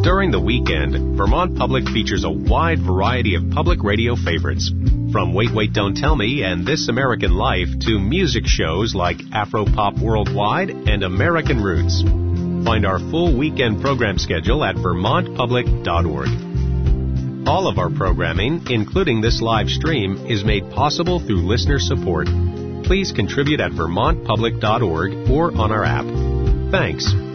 During the weekend, Vermont Public features a wide variety of public radio favorites. From Wait, Wait, Don't Tell Me and This American Life to music shows like Afro-Pop Worldwide and American Roots. Find our full weekend program schedule at vermontpublic.org. All of our programming, including this live stream, is made possible through listener support. Please contribute at vermontpublic.org or on our app. Thanks.